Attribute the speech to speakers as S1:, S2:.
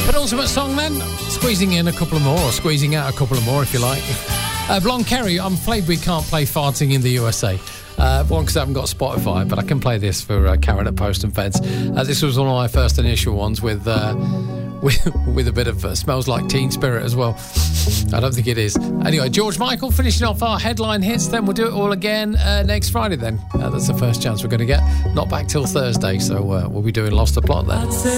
S1: Penultimate song then, squeezing in a couple of more, or squeezing out a couple of more if you like. Blonde Kerry, I'm afraid we can't play Farting in the USA. One, because I haven't got Spotify, but I can play this for Karen at Post and Fence. This was one of my first initial ones with a bit of Smells Like Teen Spirit as well. I don't think it is. Anyway, George Michael finishing off our headline hits, then we'll do it all again next Friday then. That's the first chance we're going to get. Not back till Thursday, so we'll be doing Lost the Plot then.